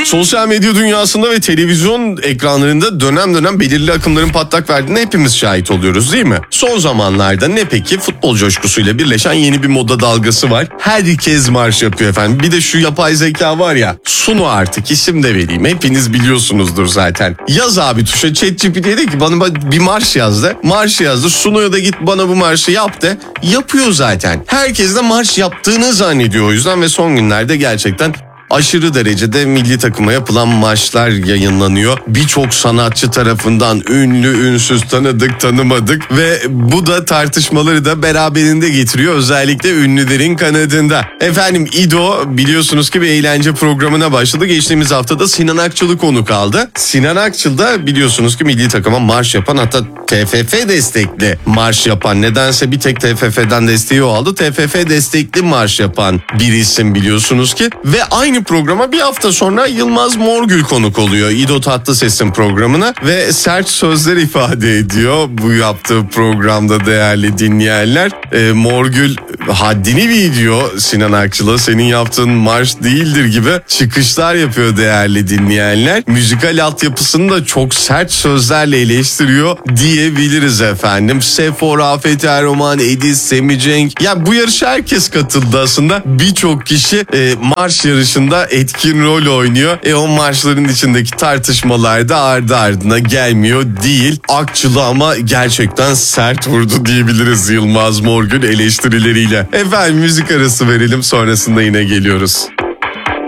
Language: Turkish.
Sosyal medya dünyasında ve televizyon ekranlarında dönem dönem belirli akımların patlak verdiğine hepimiz şahit oluyoruz değil mi? Son zamanlarda ne peki? Futbol coşkusuyla birleşen yeni bir moda dalgası var. Herkes marş yapıyor efendim. Bir de şu yapay zeka var ya, Suno, artık isim de vereyim. Hepiniz biliyorsunuzdur zaten. Yaz abi tuşa, ChatGPT'ye de ki bana bir marş yazdı. Marş yazdı. Suno'ya da git bana bu marşı yap de. Yapıyor zaten. Herkes de marş yaptığını zannediyor o yüzden ve son günlerde gerçekten aşırı derecede milli takıma yapılan maçlar yayınlanıyor. Birçok sanatçı tarafından ünlü, ünsüz, tanıdık, tanımadık ve bu da tartışmaları da beraberinde getiriyor. Özellikle ünlülerin kanadında. Efendim İdo biliyorsunuz ki bir eğlence programına başladı. Geçtiğimiz haftada Sinan Akçıl'ı konuk aldı. Sinan Akçıl da biliyorsunuz ki milli takıma marş yapan, hatta TFF destekli marş yapan, nedense bir tek TFF'den desteği o aldı. TFF destekli marş yapan bir isim biliyorsunuz ki ve aynı programa bir hafta sonra Yılmaz Morgül konuk oluyor. İdo Tatlıses'in programına ve sert sözler ifade ediyor bu yaptığı programda değerli dinleyenler. Morgül haddini biliyor Sinan Akçıl'a, senin yaptığın marş değildir gibi çıkışlar yapıyor değerli dinleyenler. Müzikal altyapısını da çok sert sözlerle eleştiriyor diyebiliriz efendim. Sefo, Rafet Erroman, Edis, Semih Cenk. Ya bu yarışa herkes katıldı aslında. Birçok kişi marş yarışında etkin rol oynuyor. O marşların içindeki tartışmalar da ardı ardına gelmiyor değil. Akçıl'ı ama gerçekten sert vurdu diyebiliriz Yılmaz Morgül eleştirileriyle. Efendim müzik arası verelim, sonrasında yine geliyoruz.